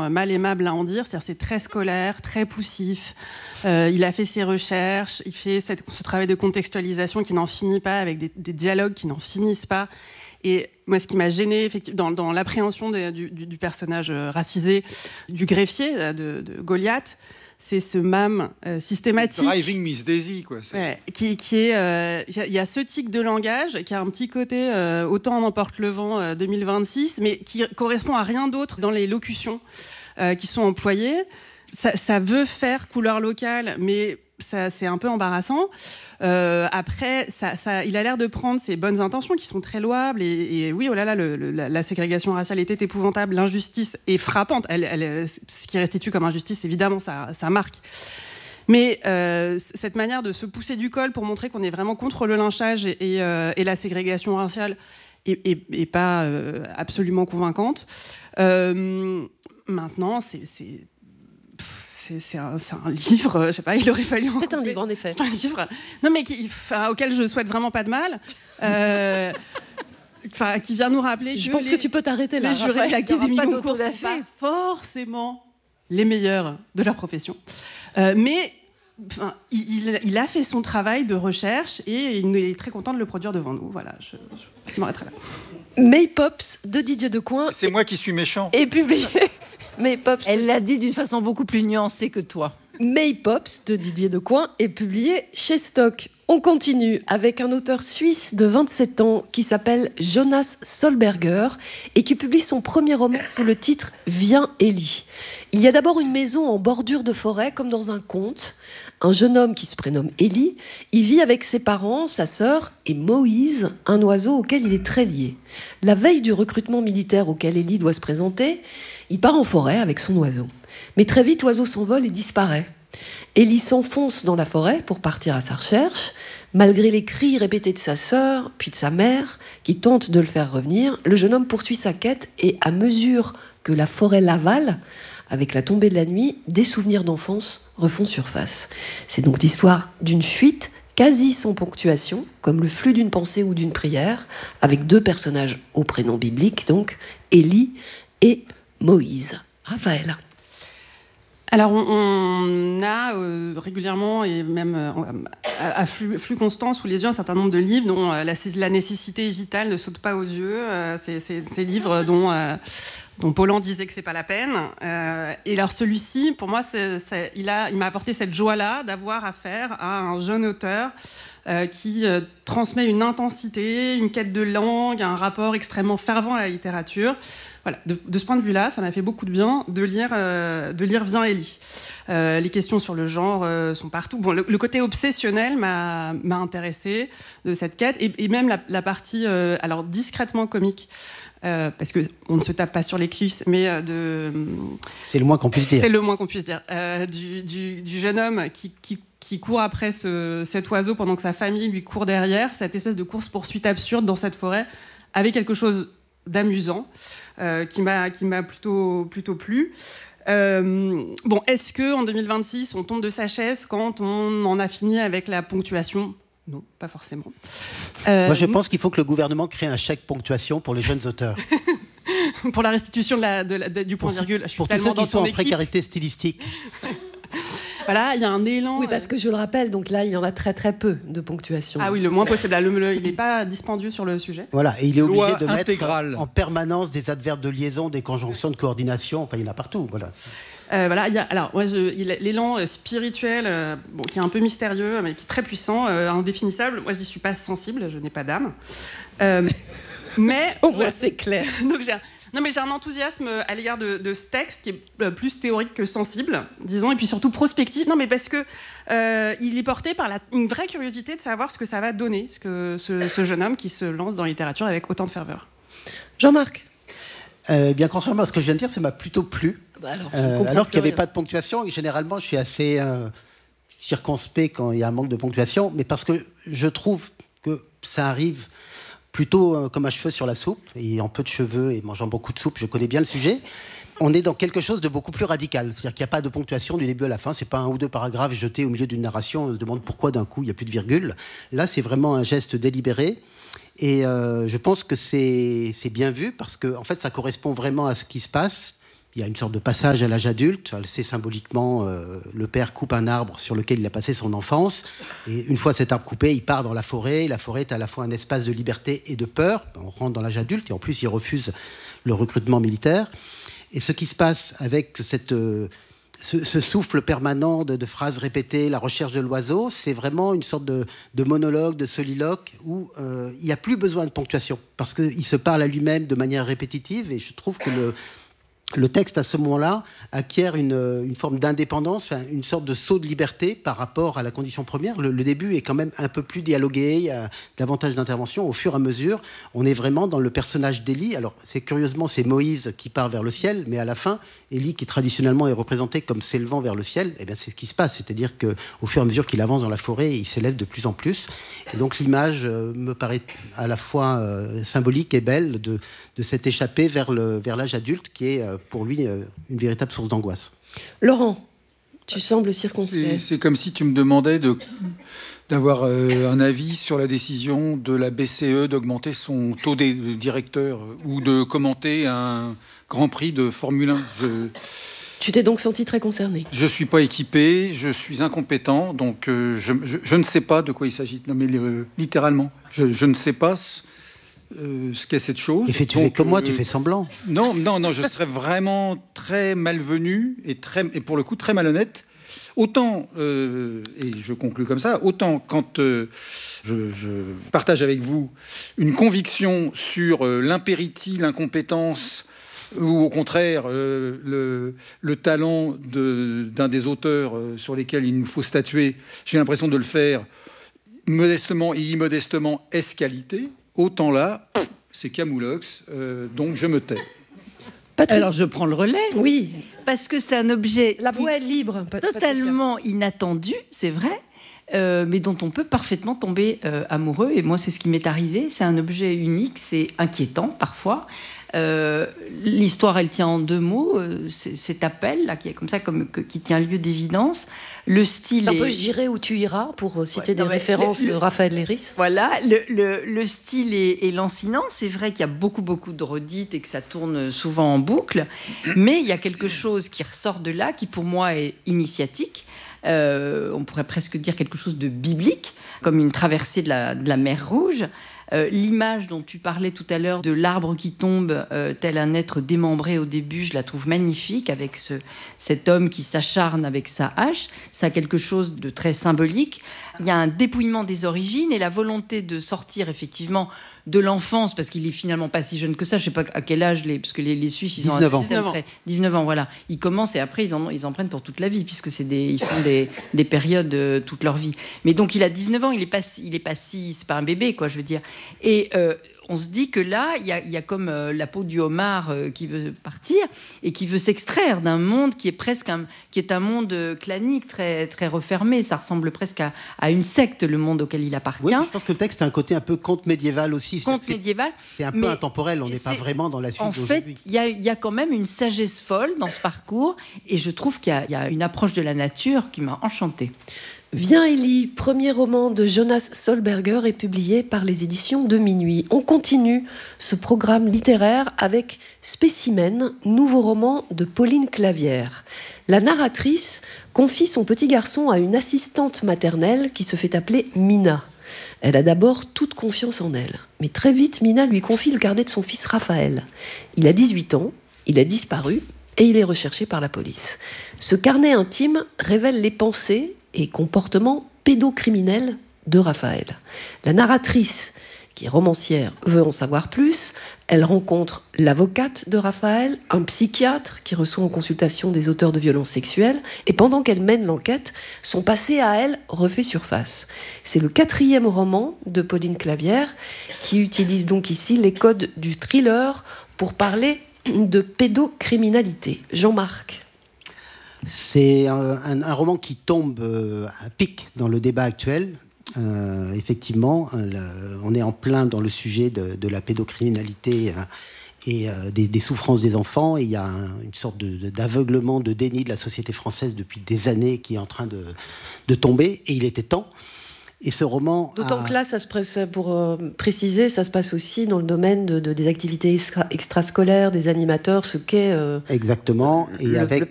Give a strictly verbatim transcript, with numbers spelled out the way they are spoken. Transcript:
vraiment mal aimable à en dire. C'est-à-dire c'est très scolaire, très poussif. Euh, il a fait ses recherches, il fait cette, ce travail de contextualisation qui n'en finit pas, avec des, des dialogues qui n'en finissent pas. Et moi, ce qui m'a gênée, effectivement, dans, dans l'appréhension des, du, du personnage racisé, du greffier, de, de Goliath, c'est ce mâme euh, systématique. Driving Miss Daisy, quoi. C'est... Ouais, qui, qui est, il euh, y, y a ce tic de langage qui a un petit côté euh, autant en emporte le vent euh, deux mille vingt-six, mais qui correspond à rien d'autre dans les locutions euh, qui sont employées. Ça, ça veut faire couleur locale, mais ça, c'est un peu embarrassant. Euh, après, ça, ça, il a l'air de prendre ses bonnes intentions qui sont très louables. Et, et oui, oh là là, le, le, la, la ségrégation raciale était épouvantable. L'injustice est frappante. Elle, elle, ce qui restitue comme injustice, évidemment, ça, ça marque. Mais euh, cette manière de se pousser du col pour montrer qu'on est vraiment contre le lynchage et, et, euh, et la ségrégation raciale n'est pas euh, absolument convaincante. Euh, maintenant, c'est... c'est C'est, c'est, un, c'est un livre, je sais pas, il aurait fallu en C'est couper. un livre, en effet. C'est un livre, non mais qui, enfin, auquel je souhaite vraiment pas de mal, euh, enfin, qui vient nous rappeler je que pense les, que tu peux t'arrêter là. Les jurés de l'Académie Goncourt ne sont pas fait. forcément les meilleurs de leur profession. Euh, mais enfin, il, il a fait son travail de recherche et il est très content de le produire devant nous. Voilà, je, je, je m'arrêterai là. May Pops de Didier Decoing. C'est moi qui suis méchant. Est publié. May Pops. Elle l'a dit d'une façon beaucoup plus nuancée que toi. May Pops de Didier Decoing est publié chez Stock. On continue avec un auteur suisse de vingt-sept ans qui s'appelle Jonas Solberger et qui publie son premier roman sous le titre « Viens, Ellie ». Il y a d'abord une maison en bordure de forêt, comme dans un conte. Un jeune homme qui se prénomme Ellie, il vit avec ses parents, sa sœur et Moïse, un oiseau auquel il est très lié. La veille du recrutement militaire auquel Ellie doit se présenter, il part en forêt avec son oiseau. Mais très vite, l'oiseau s'envole et disparaît. Ellie s'enfonce dans la forêt pour partir à sa recherche. Malgré les cris répétés de sa sœur, puis de sa mère, qui tentent de le faire revenir, le jeune homme poursuit sa quête et, à mesure que la forêt l'avale, avec la tombée de la nuit, des souvenirs d'enfance refont surface. C'est donc l'histoire d'une fuite quasi sans ponctuation, comme le flux d'une pensée ou d'une prière, avec deux personnages au prénom biblique, donc Ellie et Moïse. Raphaël. Alors, on, on a euh, régulièrement et même euh, à, à flux, flux constant sous les yeux un certain nombre de livres dont euh, la, la nécessité vitale ne saute pas aux yeux. Euh, c'est, c'est, ces livres dont, euh, dont Paulan disait que c'est pas la peine. Euh, et alors, celui-ci, pour moi, c'est, c'est, il, a, il m'a apporté cette joie-là d'avoir affaire à un jeune auteur euh, qui euh, transmet une intensité, une quête de langue, un rapport extrêmement fervent à la littérature. Voilà, de, de ce point de vue-là, ça m'a fait beaucoup de bien de lire, euh, de lire Viens, Ellie. Euh, les questions sur le genre euh, sont partout. Bon, le, le côté obsessionnel m'a, m'a intéressé de cette quête, et, et même la, la partie, euh, alors discrètement comique, euh, parce qu'on ne se tape pas sur les cuisses, mais euh, de... C'est le moins qu'on puisse dire. C'est le moins qu'on puisse dire. Euh, du, du, du jeune homme qui, qui, qui court après ce, cet oiseau pendant que sa famille lui court derrière, cette espèce de course-poursuite absurde dans cette forêt, avec quelque chose d'amusant, euh, qui m'a, qui m'a plutôt, plutôt plu. Euh, bon, est-ce qu'en deux mille vingt-six, on tombe de sa chaise quand on en a fini avec la ponctuation ? Non, pas forcément. Euh, Moi, je pense qu'il faut que le gouvernement crée un chèque ponctuation pour les jeunes auteurs. Pour la restitution de la, de la, de, du point-virgule. Je suis pour tous ceux qui sont en équipe. Précarité stylistique. Voilà, il y a un élan. Oui, parce que je le rappelle, donc là, il y en a très très peu de ponctuation. Ah oui, le moins possible. Là, le, le, il n'est pas dispendieux sur le sujet. Voilà, et il est obligé Loi de intégrale. mettre en permanence des adverbes de liaison, des conjonctions de coordination. Enfin, il y en a partout. Voilà. Euh, voilà, il y a, alors, moi, je, il, l'élan spirituel, euh, bon, qui est un peu mystérieux, mais qui est très puissant, euh, indéfinissable. Moi, je n'y suis pas sensible. Je n'ai pas d'âme. Euh, mais au moins, c'est clair. Donc, j'ai Non, mais j'ai un enthousiasme à l'égard de, de ce texte qui est plus théorique que sensible, disons, et puis surtout prospectif. Non, mais parce que euh, il est porté par la, une vraie curiosité de savoir ce que ça va donner, ce, que, ce, ce jeune homme qui se lance dans la littérature avec autant de ferveur. Jean-Marc. Euh, bien contrairement à ce que je viens de dire, ça m'a plutôt plu. Bah alors, euh, alors qu'il n'y avait pas de ponctuation, et généralement, je suis assez euh, circonspect quand il y a un manque de ponctuation, mais parce que je trouve que ça arrive plutôt euh, comme un cheveu sur la soupe, et en peu de cheveux et mangeant beaucoup de soupe, je connais bien le sujet. On est dans quelque chose de beaucoup plus radical. C'est-à-dire qu'il n'y a pas de ponctuation du début à la fin. C'est pas un ou deux paragraphes jetés au milieu d'une narration. On se demande pourquoi d'un coup il n'y a plus de virgule. Là, c'est vraiment un geste délibéré. Et euh, je pense que c'est, c'est bien vu parce que en fait, ça correspond vraiment à ce qui se passe. Il y a une sorte de passage à l'âge adulte. C'est symboliquement, euh, le père coupe un arbre sur lequel il a passé son enfance. Et une fois cet arbre coupé, il part dans la forêt. La forêt est à la fois un espace de liberté et de peur. On rentre dans l'âge adulte et en plus, il refuse le recrutement militaire. Et ce qui se passe avec cette, euh, ce, ce souffle permanent de, de phrases répétées, la recherche de l'oiseau, c'est vraiment une sorte de, de monologue, de soliloque où euh, il n'y a plus besoin de ponctuation parce qu'il se parle à lui-même de manière répétitive. Et je trouve que le... Le texte, à ce moment-là, acquiert une, une forme d'indépendance, une sorte de saut de liberté par rapport à la condition première. Le, le début est quand même un peu plus dialogué, il y a davantage d'interventions. Au fur et à mesure, on est vraiment dans le personnage d'Élie. Alors, c'est, curieusement, c'est Moïse qui part vers le ciel, mais à la fin, Élie, qui traditionnellement est représenté comme s'élevant vers le ciel, eh bien, c'est ce qui se passe. C'est-à-dire qu'au fur et à mesure qu'il avance dans la forêt, il s'élève de plus en plus. Et donc, l'image euh, me paraît à la fois euh, symbolique et belle de, de cette échappée vers, le, vers l'âge adulte qui est... Euh, pour lui, une véritable source d'angoisse. Laurent, tu sembles circonspect. C'est, c'est comme si tu me demandais de, d'avoir euh, un avis sur la décision de la B C E d'augmenter son taux de directeur ou de commenter un Grand Prix de Formule un. Je, tu t'es donc senti très concerné. Je ne suis pas équipé, je suis incompétent, donc euh, je, je, je ne sais pas de quoi il s'agit. Non mais euh, littéralement, je, je ne sais pas... Euh, ce qu'est cette chose. Et fait, tu Donc, fais comme euh, moi, tu fais semblant. Non, non, non, je serais vraiment très malvenu et, très, et pour le coup très malhonnête. Autant, euh, et je conclus comme ça, autant quand euh, je, je partage avec vous une conviction sur euh, l'impéritie, l'incompétence, ou au contraire euh, le, le talent de, d'un des auteurs euh, sur lesquels il nous faut statuer, j'ai l'impression de le faire modestement et immodestement ès-qualité. Autant là, c'est Camoulox, euh, donc je me tais. Patrice. Alors je prends le relais. Oui. Parce que c'est un objet... La voix est libre. Totalement Patricia. Inattendu, c'est vrai, euh, mais dont on peut parfaitement tomber euh, amoureux. Et moi, c'est ce qui m'est arrivé. C'est un objet unique, c'est inquiétant parfois. Euh, l'histoire, elle tient en deux mots. Euh, c'est, cet appel là, qui est comme ça, comme que, qui tient lieu d'évidence. Le style. Un est... peu J'irai où tu iras, pour citer ouais, des non, références le, le, de Raphaël Léris. Voilà, le, le, le style est, est lancinant. C'est vrai qu'il y a beaucoup, beaucoup de redites et que ça tourne souvent en boucle. Mais il y a quelque chose qui ressort de là, qui pour moi est initiatique. Euh, on pourrait presque dire quelque chose de biblique, comme une traversée de la, de la mer Rouge. Euh, l'image dont tu parlais tout à l'heure de l'arbre qui tombe euh, tel un être démembré au début, je la trouve magnifique, avec ce, cet homme qui s'acharne avec sa hache. Ça a quelque chose de très symbolique. Il y a un dépouillement des origines et la volonté de sortir effectivement de l'enfance, parce qu'il est finalement pas si jeune que ça. Je sais pas à quel âge, les, parce que les, les Suisses, ils ont dix-neuf ans. Très, dix-neuf ans, voilà. Ils commencent et après ils en, ils en prennent pour toute la vie, puisque c'est des, ils font des, des périodes euh, toute leur vie. Mais donc il a dix-neuf ans, il est pas, il est pas si, c'est pas un bébé, quoi, je veux dire. Et euh, on se dit que là, il y a, il y a comme euh, la peau du homard euh, qui veut partir et qui veut s'extraire d'un monde qui est presque un, qui est un monde clanique, très, très refermé. Ça ressemble presque à, à une secte, le monde auquel il appartient. Oui, je pense que le texte a un côté un peu conte médiéval aussi. Conte médiéval. C'est un peu intemporel, on n'est pas vraiment dans la suite en d'aujourd'hui. En fait, il y a, y a quand même une sagesse folle dans ce parcours et je trouve qu'il y a, y a une approche de la nature qui m'a enchantée. Viens Élie, premier roman de Jonas Solberger est publié par les éditions de Minuit. On continue ce programme littéraire avec Spécimen, nouveau roman de Pauline Clavière. La narratrice confie son petit garçon à une assistante maternelle qui se fait appeler Mina. Elle a d'abord toute confiance en elle, mais très vite Mina lui confie le carnet de son fils Raphaël. Il a dix-huit ans, il a disparu et il est recherché par la police. Ce carnet intime révèle les pensées et comportements pédocriminels de Raphaël. La narratrice, qui est romancière, veut en savoir plus. Elle rencontre l'avocate de Raphaël, un psychiatre qui reçoit en consultation des auteurs de violences sexuelles, et pendant qu'elle mène l'enquête, son passé à elle refait surface. C'est le quatrième roman de Pauline Clavière, qui utilise donc ici les codes du thriller pour parler de pédocriminalité. Jean-Marc. C'est un, un, un roman qui tombe euh, à pic dans le débat actuel. Euh, effectivement, euh, on est en plein dans le sujet de, de la pédocriminalité euh, et euh, des, des souffrances des enfants. Et il y a un, une sorte de, de, d'aveuglement, de déni de la société française depuis des années qui est en train de, de tomber. Et il était temps. Et ce roman... D'autant a... que là, ça se presse, pour euh, préciser, ça se passe aussi dans le domaine de, de, des activités extra, extrascolaires, des animateurs, ce qu'est... Euh, Exactement. Et le, avec, le